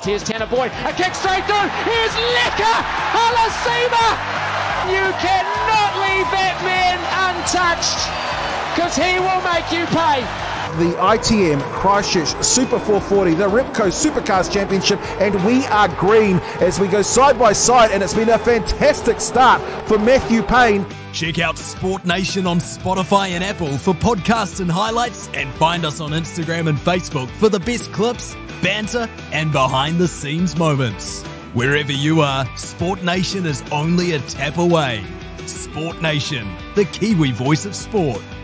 Here's Tanner Boyd, a kick straight through. Here's Leka Halasima. You cannot leave that man untouched, because he will make you pay. The ITM Christchurch Super 440, the Repco Supercars Championship, and we are green as we go side by side, and it's been a fantastic start for Matthew Payne. Check out Sport Nation on Spotify and Apple for podcasts and highlights, and find us on Instagram and Facebook for the best clips, banter, and behind-the-scenes moments. Wherever you are, Sport Nation is only a tap away. Sport Nation, the Kiwi voice of sport.